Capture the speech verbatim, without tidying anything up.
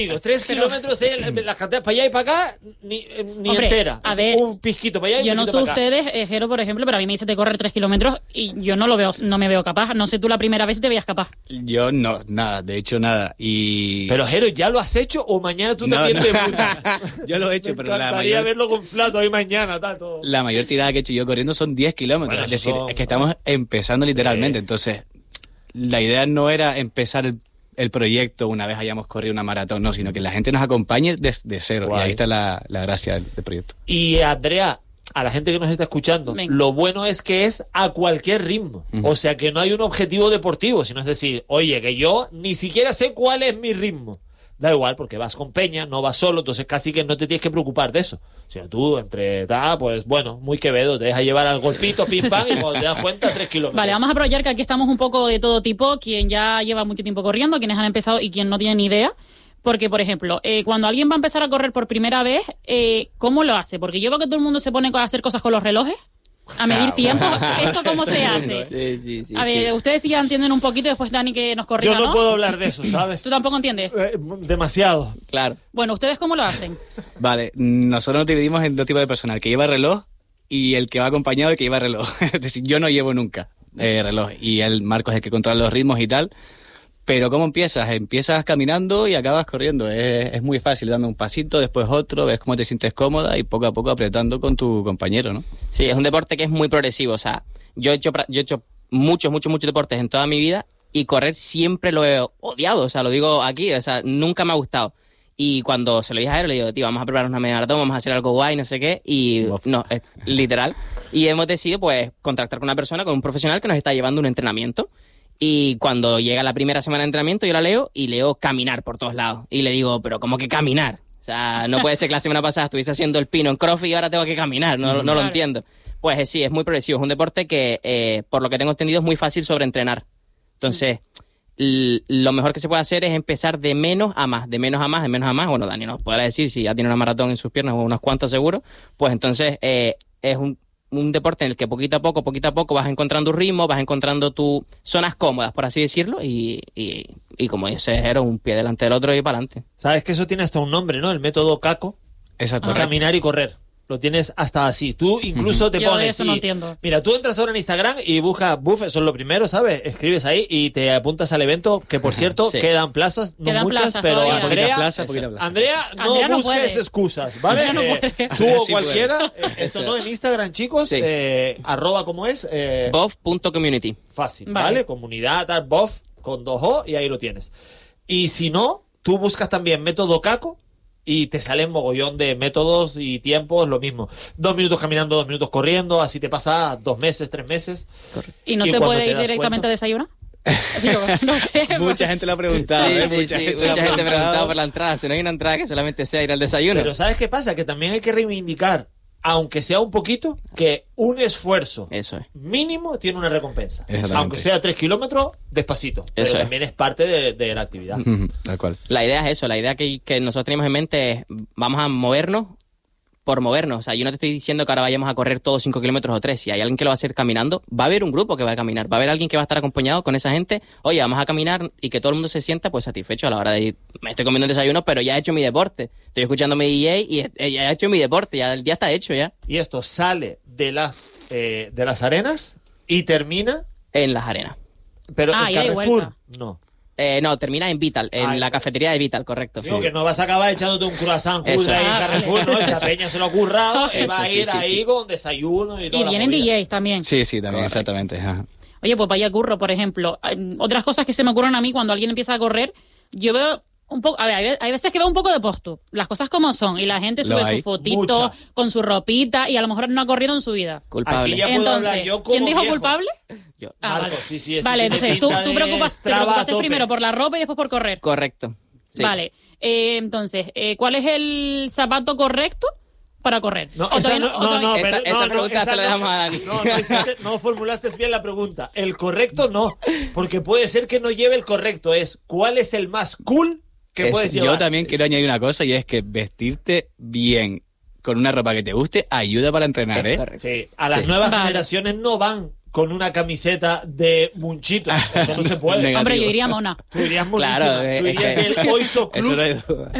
Digo, tres pero, kilómetros en las carreteras para allá y para acá, ni, ni hombre, entera. A ver, un pisquito para allá y yo un no sé para ustedes, eh, Jero, por ejemplo, pero a mí me dice de correr tres kilómetros y yo no lo veo, no me veo capaz. No sé tú la primera vez si te veías capaz. Yo no, nada, de hecho nada. Y... Pero Jero, ¿ya lo has hecho o mañana tú también no, te no. putas? Yo lo he hecho, me pero la encantaría mayor... verlo con Flato ahí mañana. Tato. La mayor tirada que he hecho yo corriendo son diez kilómetros. Bueno, es decir, son... es que estamos empezando literalmente. Sí. Entonces, la idea no era empezar el el proyecto una vez hayamos corrido una maratón, no, sino que la gente nos acompañe desde cero. Guay. Y ahí está la, la gracia del, del proyecto. Y Andrea, a la gente que nos está escuchando, Venga. Lo bueno es que es a cualquier ritmo. Uh-huh. O sea, que no hay un objetivo deportivo, sino es decir, oye, que yo ni siquiera sé cuál es mi ritmo. Da igual, porque vas con peña, no vas solo, entonces casi que no te tienes que preocupar de eso. O sea, tú entre, ah, pues bueno, muy Quevedo, te dejas llevar al golpito, pim pam, y cuando te das cuenta, tres kilómetros. Vale, vamos a aprovechar que aquí estamos un poco de todo tipo, quien ya lleva mucho tiempo corriendo, quienes han empezado y quien no tiene ni idea. Porque, por ejemplo, eh, cuando alguien va a empezar a correr por primera vez, eh, ¿cómo lo hace? Porque yo veo que todo el mundo se pone a hacer cosas con los relojes. A medir ah, tiempo. ¿Esto cómo se hace? Sí, sí, sí, a ver, sí. ustedes sí ya entienden un poquito, después Dani que nos corrija, Yo no, ¿no? puedo hablar de eso, ¿sabes? ¿Tú tampoco entiendes? Eh, demasiado. Claro. Bueno, ¿ustedes cómo lo hacen? Vale, nosotros nos dividimos en dos tipos de personal, el que lleva reloj y el que va acompañado del que lleva reloj. Es decir, yo no llevo nunca eh, reloj y el Marco es el que controla los ritmos y tal. Pero ¿cómo empiezas? Empiezas caminando y acabas corriendo. Es, es muy fácil, dando un pasito, después otro, ves cómo te sientes cómoda y poco a poco apretando con tu compañero, ¿no? Sí, es un deporte que es muy progresivo. O sea, yo he hecho, yo he hecho muchos, muchos, muchos deportes en toda mi vida y correr siempre lo he odiado. O sea, lo digo aquí, o sea, nunca me ha gustado. Y cuando se lo dije a él, le digo, tío, vamos a preparar una media maratón, vamos a hacer algo guay, no sé qué. Y Uf. no, es literal. Y hemos decidido, pues, contactar con una persona, con un profesional que nos está llevando un entrenamiento. Y cuando llega la primera semana de entrenamiento, yo la leo y leo caminar por todos lados. Y le digo, pero ¿cómo que caminar? O sea, no puede ser que la semana pasada estuviese haciendo el pino en CrossFit y ahora tengo que caminar. No, no claro. lo entiendo. Pues eh, sí, es muy progresivo. Es un deporte que, eh, por lo que tengo entendido, es muy fácil sobreentrenar. Entonces, l- lo mejor que se puede hacer es empezar de menos a más, de menos a más, de menos a más. Bueno, Dani nos podrá decir si ya tiene una maratón en sus piernas o unos cuantos seguro. Pues entonces eh, es un... un deporte en el que poquito a poco, poquito a poco vas encontrando un ritmo, vas encontrando tus zonas cómodas, por así decirlo, y, y, y como dice Jero, un pie delante del otro y para adelante. Sabes que eso tiene hasta un nombre, ¿no? El método Caco. Exacto. Caminar y correr. Lo tienes hasta así. Tú incluso te Yo pones... eso y, no entiendo. Mira, tú entras ahora en Instagram y buscas Buff, eso es lo primero, ¿sabes? Escribes ahí y te apuntas al evento, que por cierto, sí. quedan plazas, no quedan muchas, plazas, pero todavía. Andrea, plaza, plaza. Andrea, no Andrea no busques puede. excusas, ¿vale? No eh, tú o sí cualquiera, eh, esto no en Instagram, chicos, Sí. eh, arroba, ¿cómo es? Eh, buff punto community. Fácil, Vale. ¿vale? Comunidad, tal, Buff, con dos O, y ahí lo tienes. Y si no, tú buscas también método Caco, y te salen mogollón de métodos y tiempos, lo mismo. Dos minutos caminando, dos minutos corriendo, así te pasa dos meses, tres meses. ¿Y no y se puede ir das directamente cuenta... a desayunar? Digo, no sé. Mucha gente lo ha preguntado. Sí, ¿eh? sí, mucha sí, gente, mucha lo ha gente me ha preguntado preguntado por la entrada. Si no hay una entrada que solamente sea ir al desayuno. Pero ¿sabes qué pasa? Que también hay que reivindicar, aunque sea un poquito, que un esfuerzo Eso es. mínimo tiene una recompensa. Exactamente. Aunque sea tres kilómetros, despacito. Pero Eso es. también es parte de, de la actividad. Tal cual. La idea es eso, la idea que, que nosotros tenemos en mente es vamos a movernos por movernos. O sea, yo no te estoy diciendo que ahora vayamos a correr todos cinco kilómetros o tres. Si hay alguien que lo va a hacer caminando, va a haber un grupo que va a caminar. Va a haber alguien que va a estar acompañado con esa gente. Oye, vamos a caminar y que todo el mundo se sienta pues satisfecho a la hora de ir. Me estoy comiendo el desayuno, pero ya he hecho mi deporte. Estoy escuchando mi D J y he, ya he hecho mi deporte. Ya el día está hecho ya. Y esto sale de las, eh, de las arenas y termina, En las arenas. pero Ah, en y hay Carrefour, vuelta. no. Eh, no, termina en Vital, en Ah, la en- cafetería de Vital, correcto. Digo Sí. que no vas a acabar echándote un croissant Eso. cutre ahí en Ah, Carrefour, ¿no? Esta peña se lo ha currado y Eso, va a sí, ir sí, ahí sí. con desayuno y todo. Y vienen D Js también. Sí, sí, también, Correcto. exactamente. Ajá. Oye, pues vaya curro, por ejemplo. Hay otras cosas que se me ocurren a mí cuando alguien empieza a correr, yo veo un poco, a ver, hay ve- hay veces que veo un poco de postu, las cosas como son, y la gente Lo sube hay. su fotito Mucha. con su ropita y a lo mejor no ha corrido en su vida. Culpable. Aquí ya puedo Entonces, hablar yo como ¿quién dijo viejo. culpable? Yo. Ah, Marco, vale. sí, sí, es que Vale, tiene entonces tú, pinta tú de preocupas, te Strava a preocupaste tope. primero por la ropa y después por correr. Correcto. Sí. Vale. Eh, entonces, eh, ¿cuál es el zapato correcto para correr? No, O esa todavía no, o no, todavía- no, Esa- pero- esa no, no, pregunta esa se la no. dejamos a Dani. No, no, hiciste- no formulaste bien la pregunta. El correcto no, porque puede ser que no lleve el correcto. Es ¿cuál es el más cool que Es- puedes llevar? yo también quiero añadir una cosa y es que vestirte bien con una ropa que te guste ayuda para entrenar, Es ¿eh? correcto. Sí, a las Sí. nuevas Vale. generaciones no van con una camiseta de Munchito. Eso no se puede. Hombre, yo iría mona. Tú irías monísima. Claro, Tú irías del Oiso Club. Eso no hay duda.